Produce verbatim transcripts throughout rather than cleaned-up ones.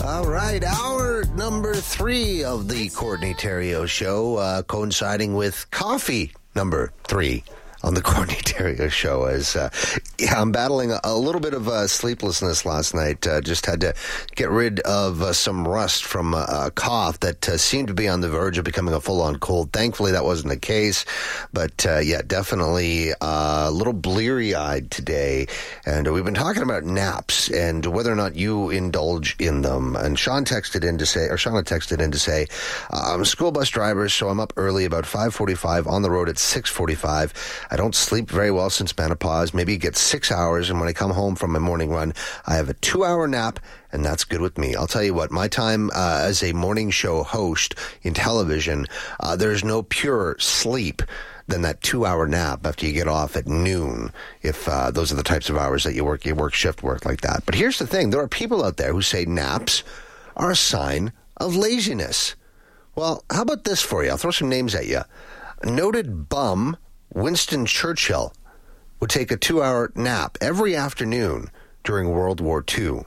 All right, hour number three of the Courtney Theriault Show, uh, coinciding with coffee number three on the Courtney Theriault Show. As uh, yeah, I'm battling a, a little bit of uh, sleeplessness last night. Uh, just had to get rid of uh, some rust from a, a cough that uh, seemed to be on the verge of becoming a full-on cold. Thankfully, that wasn't the case. But uh, yeah, definitely uh, a little bleary-eyed today. And uh, we've been talking about naps and whether or not you indulge in them. And Sean texted in to say, or Shauna texted in to say, uh, I'm a school bus driver, so I'm up early, about five forty-five, on the road at six forty-five. I don't sleep very well since menopause. Maybe get six hours, and when I come home from my morning run, I have a two-hour nap, and that's good with me. I'll tell you what, my time uh, as a morning show host in television, uh, there's no purer sleep than that two-hour nap after you get off at noon, if uh, those are the types of hours that you work, you work shift work like that. But here's the thing. There are people out there who say naps are a sign of laziness. Well, how about this for you? I'll throw some names at you. Noted bum Winston Churchill would take a two-hour nap every afternoon during World War Two.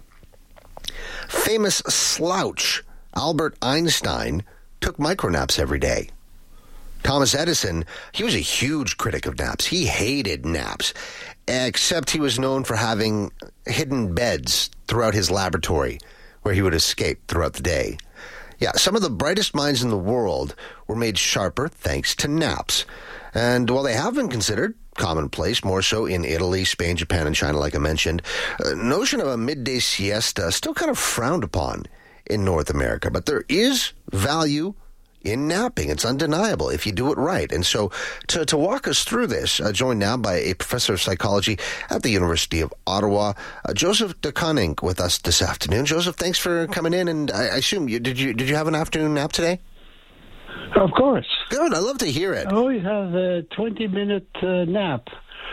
Famous slouch Albert Einstein took micronaps every day. Thomas Edison, he was a huge critic of naps. He hated naps, except he was known for having hidden beds throughout his laboratory where he would escape throughout the day. Yeah, some of the brightest minds in the world were made sharper thanks to naps. And while they have been considered commonplace, more so in Italy, Spain, Japan, and China, like I mentioned, the notion of a midday siesta is still kind of frowned upon in North America. But there is value in napping. It's undeniable if you do it right. And so to, to walk us through this, uh, joined now by a professor of psychology at the University of Ottawa, uh, Joseph de Koning, with us this afternoon. Joseph, thanks for coming in. And I, I assume, you did you did you have an afternoon nap today? Of course. Good. I love to hear it. I always have a twenty-minute uh, nap,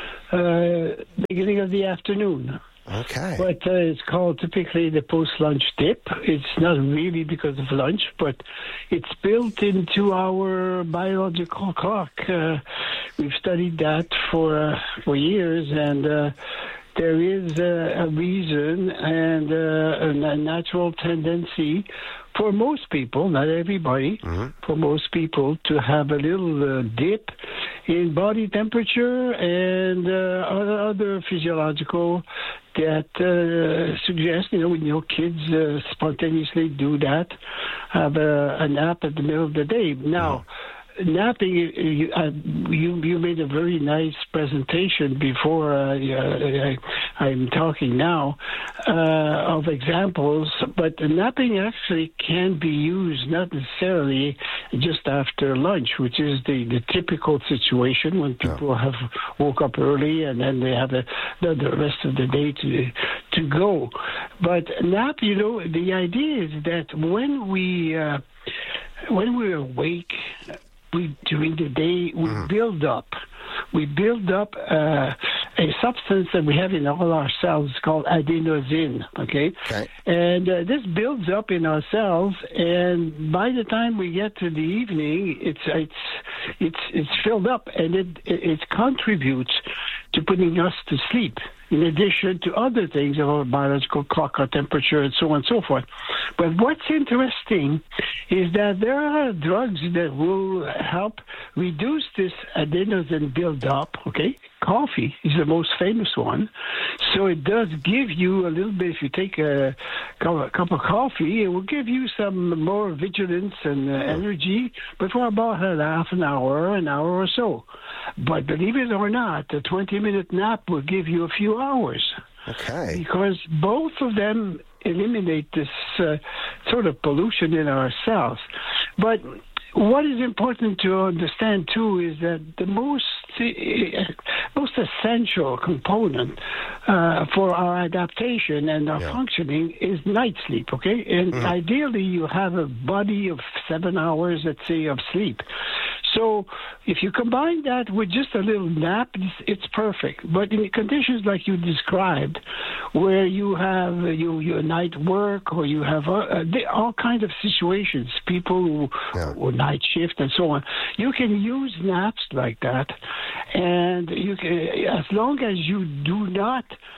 uh, beginning of the afternoon. Okay. But uh, it's called typically the post-lunch dip. It's not really because of lunch, but it's built into our biological clock. Uh, we've studied that for uh, for years, and uh, there is uh, a reason and uh, a natural tendency for most people, not everybody, mm-hmm. for most people to have a little uh, dip in body temperature and uh, other physiological that uh, suggest, you know, when your kids uh, spontaneously do that, have a, a nap at the middle of the day. Now, mm-hmm. Napping, you, uh, you you made a very nice presentation before uh, I, I'm talking now uh, of examples, but napping actually can be used not necessarily just after lunch, which is the, the typical situation when people yeah. have woke up early and then they have a, the, the rest of the day to to go. But nap, you know, the idea is that when we uh, when we're awake, we during the day we mm. build up. We build up uh, a substance that we have in all our cells called adenosine, okay? okay. And uh, this builds up in our cells, and by the time we get to the evening, it's it's it's it's filled up, and it it, it contributes to putting us to sleep, in addition to other things of our biological clock, our temperature, and so on and so forth. But what's interesting is that there are drugs that will help reduce this adenosine buildup, okay? Coffee is the most famous one. So it does give you a little bit, if you take a, a cup of coffee, it will give you some more vigilance and uh, energy, but for about a half an hour, an hour or so. But believe it or not, a twenty-minute nap will give you a few hours. Okay. Because both of them eliminate this uh, sort of pollution in our cells. But what is important to understand, too, is that the most most essential component uh, for our adaptation and our yeah. functioning is night sleep, okay? And mm-hmm. ideally, you have a body of seven hours, let's say, of sleep. So if you combine that with just a little nap, it's, it's perfect. But in conditions like you described, where you have you, you night work or you have uh, all kinds of situations, people who, yeah. who night shift and so on, you can use naps like that. And you can, as long as you do not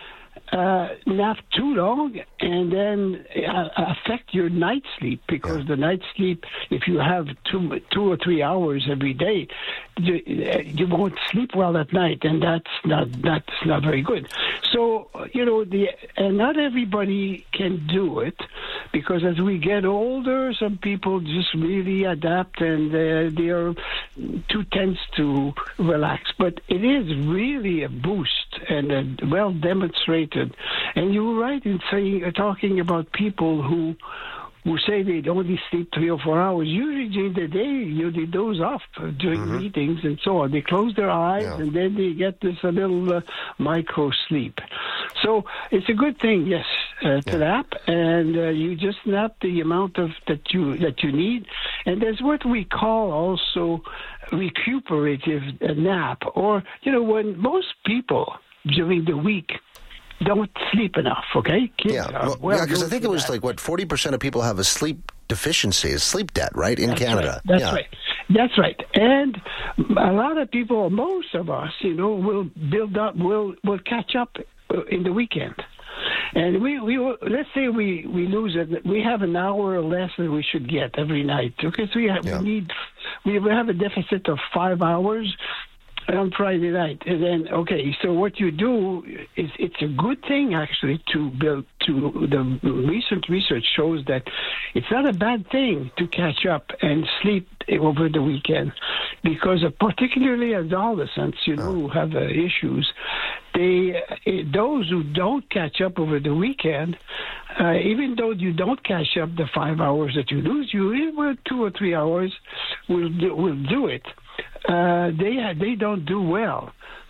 uh, nap too long and then uh, affect your night sleep, because yeah. the night sleep, if you have two, two or three hours every day, you, you won't sleep well at night, and that's not that's not very good. So, you know, the and not everybody can do it, because as we get older, some people just really adapt and uh, they are too tense to relax. But it is really a boost and a well demonstrated. And you're right in saying, uh, talking about people who who say they only sleep three or four hours. Usually during the day, you they doze off during mm-hmm. meetings and so on. They close their eyes yeah. and then they get this a little uh, micro sleep. So it's a good thing, yes, uh, to yeah. nap, and uh, you just nap the amount of that you that you need. And there's what we call also recuperative nap, or you know, when most people during the week don't sleep enough, okay? Kids yeah, well, well yeah, because I think it was that. like, what, forty percent of people have a sleep deficiency, a sleep debt, right, in That's Canada. Right. That's yeah. right. That's right. And a lot of people, most of us, you know, will build up, will will catch up in the weekend. And we, we let's say we, we lose it. We have an hour or less than we should get every night, because we, have, yeah. we need, we have a deficit of five hours on Friday night. And then, okay, so what you do is, it's a good thing actually to build, to the recent research shows that it's not a bad thing to catch up and sleep over the weekend, because uh, particularly adolescents, you know, who have uh, issues, they, uh, those who don't catch up over the weekend, uh, even though you don't catch up the five hours that you lose, you even two or three hours will do, will do it. Uh, they they don't do well.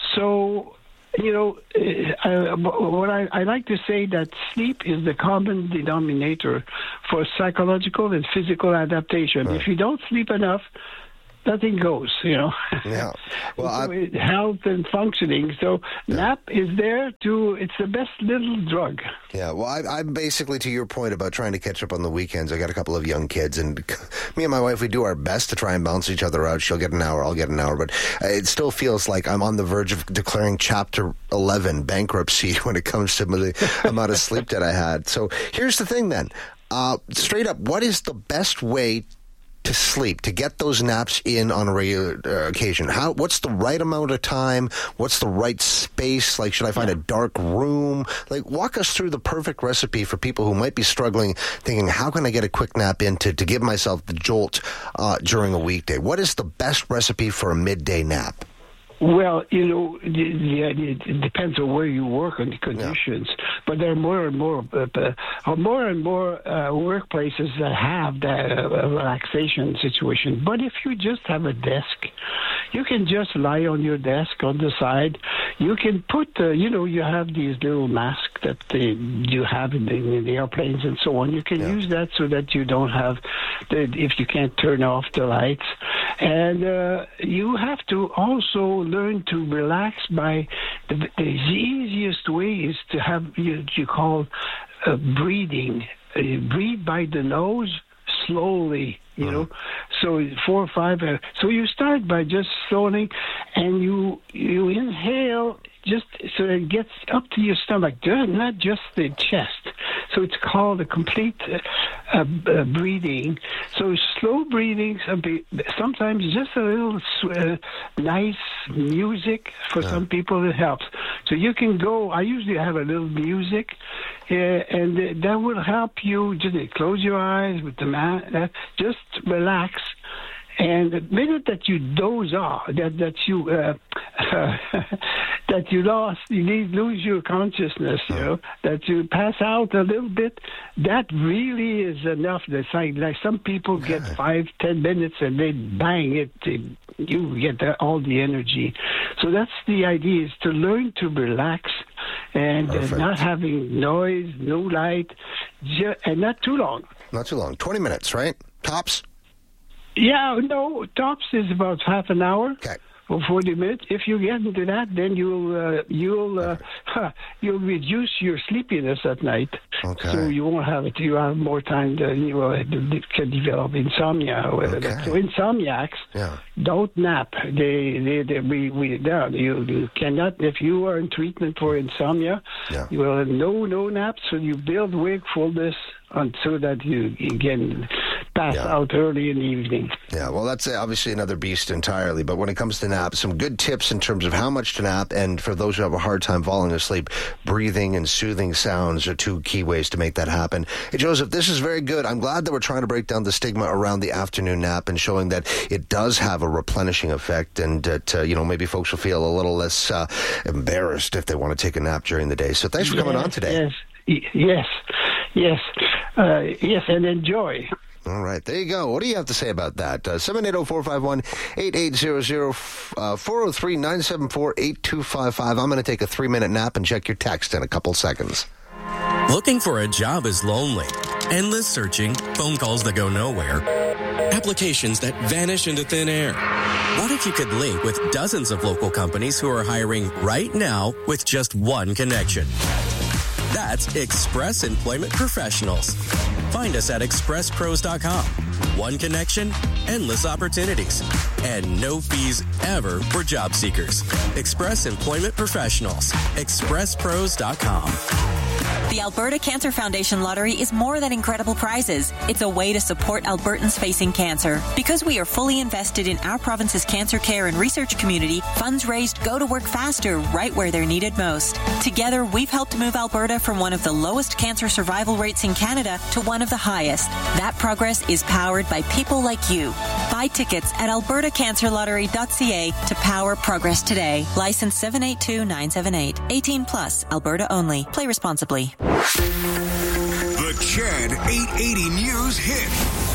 So, you know, uh, what I, I like to say that sleep is the common denominator for psychological and physical adaptation. Right. If you don't sleep enough, nothing goes, you know. Yeah. Well, so health and functioning. So yeah. nap is there to, it's the best little drug. Yeah. Well, I, I'm basically, to your point about trying to catch up on the weekends, I got a couple of young kids, and me and my wife, we do our best to try and balance each other out. She'll get an hour, I'll get an hour, but it still feels like I'm on the verge of declaring Chapter eleven bankruptcy when it comes to the amount of sleep that I had. So here's the thing then. Uh, straight up, what is the best way to sleep, to get those naps in on a regular uh, occasion? How? What's the right amount of time? What's the right space? Like, should I find a dark room? Like, walk us through the perfect recipe for people who might be struggling, thinking, how can I get a quick nap in to, to give myself the jolt uh, during a weekday? What is the best recipe for a midday nap? Well, you know, it depends on where you work and the conditions. Yeah. But there are more and more, uh, more and more uh, workplaces that have that uh, relaxation situation. But if you just have a desk, you can just lie on your desk on the side. You can put, uh, you know, you have these little masks that they, you have in the, in the airplanes and so on. You can yeah. use that so that you don't have, the, if you can't turn off the lights. And uh, you have to also learn to relax by the, the easiest way is to have you, you call uh, breathing. Uh, breathe by the nose slowly, you know. So four or five. Uh, so you start by just slowly, and you you inhale just so it gets up to your stomach, not just the chest. So it's called a complete uh, uh, breathing. So slow breathing, sometimes just a little uh, nice music for yeah. some people, it helps. So you can go, I usually have a little music, uh, and that will help you just close your eyes with the man, uh, just relax. And the minute that you doze off, that that you uh, uh, that you lost, you need lose your consciousness, you know, that you pass out a little bit, that really is enough. That's like, like some people get five, ten minutes and they bang it, they, you get the, all the energy. So that's the idea: is to learn to relax and uh, not having noise, no light, ju- and not too long. Not too long. Twenty minutes, right? Tops. Yeah, no, tops is about half an hour. Okay. for forty minutes. If you get into that, then you'll uh, you'll uh, huh, you'll reduce your sleepiness at night. Okay. So you won't have it. You have more time to you uh, can develop insomnia. However, Okay. so insomniacs Yeah. don't nap. They they, they we we no, you, you cannot. If you are in treatment for insomnia, Yeah. you will have no no naps. So you build wakefulness on so that you, you can pass Yeah. out early in the evening. Yeah, well, that's uh, obviously another beast entirely. But when it comes to naps, some good tips in terms of how much to nap. And for those who have a hard time falling asleep, breathing and soothing sounds are two key ways to make that happen. Hey, Joseph, this is very good. I'm glad that we're trying to break down the stigma around the afternoon nap and showing that it does have a replenishing effect, and that, uh, you know, maybe folks will feel a little less uh, embarrassed if they want to take a nap during the day. So thanks for coming Yes, on today. Yes, y- yes, yes, uh, yes, and enjoy. All right, there you go. What do you have to say about that? Uh, seven eight zero, four five one, eight eight zero zero, uh, four oh three, nine seven four, eight two five five. I'm going to take a three-minute nap and check your text in a couple seconds. Looking for a job is lonely. Endless searching, phone calls that go nowhere, applications that vanish into thin air. What if you could link with dozens of local companies who are hiring right now with just one connection? That's Express Employment Professionals. Find us at express pros dot com. One connection, endless opportunities, and no fees ever for job seekers. Express Employment Professionals. express pros dot com. The Alberta Cancer Foundation Lottery is more than incredible prizes. It's a way to support Albertans facing cancer. Because we are fully invested in our province's cancer care and research community, funds raised go to work faster right where they're needed most. Together, we've helped move Alberta from one of the lowest cancer survival rates in Canada to one of the highest. That progress is powered by people like you. Buy tickets at alberta cancer lottery dot c a to power progress today. License seven eight two nine seven eight. eighteen plus, Alberta only. Play responsibly. The Chad eight eighty News Hit.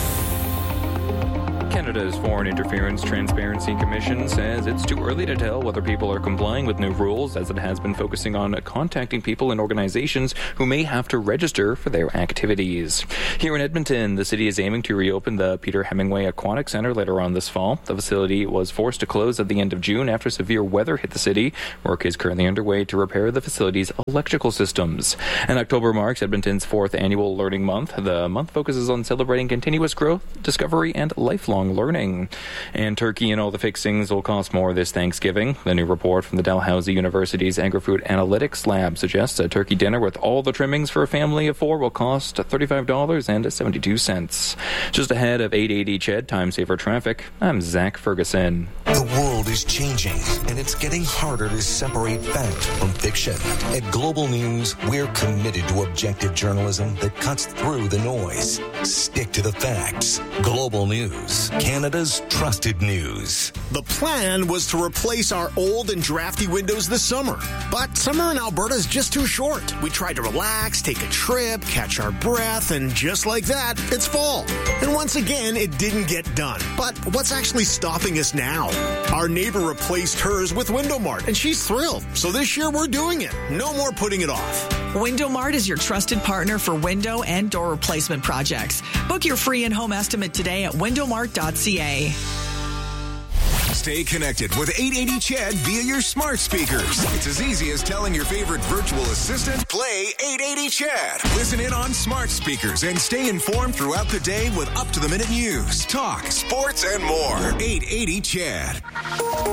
Canada's Foreign Interference Transparency Commission says it's too early to tell whether people are complying with new rules, as it has been focusing on contacting people and organizations who may have to register for their activities. Here in Edmonton, the city is aiming to reopen the Peter Hemingway Aquatic Centre later on this fall. The facility was forced to close at the end of June after severe weather hit the city. Work is currently underway to repair the facility's electrical systems. And October marks Edmonton's fourth annual Learning Month. The month focuses on celebrating continuous growth, discovery, and lifelong learning. And turkey and all the fixings will cost more this Thanksgiving. The new report from the Dalhousie University's Agri-Food Analytics Lab suggests a turkey dinner with all the trimmings for a family of four will cost thirty-five dollars and seventy-two cents. Just ahead of eight eighty C H E D Time Saver Traffic, I'm Zach Ferguson. The world is changing, and it's getting harder to separate fact from fiction. At Global News, we're committed to objective journalism that cuts through the noise. Stick to the facts. Global News, Canada's trusted news. The plan was to replace our old and drafty windows this summer, but summer in Alberta is just too short. We tried to relax, take a trip, catch our breath, and just like that, it's fall. And once again, it didn't get done. But what's actually stopping us now? Our neighbor replaced hers with Windomart, and she's thrilled. So this year, we're doing it. No more putting it off. Windomart is your trusted partner for window and door replacement projects. Book your free in-home estimate today at windomart dot c a. Stay connected with eight eighty C H E D via your smart speakers. It's as easy as telling your favorite virtual assistant, play eight eighty C H E D. Listen in on smart speakers and stay informed throughout the day with up-to-the-minute news, talk, sports, and more. eight eighty C H E D.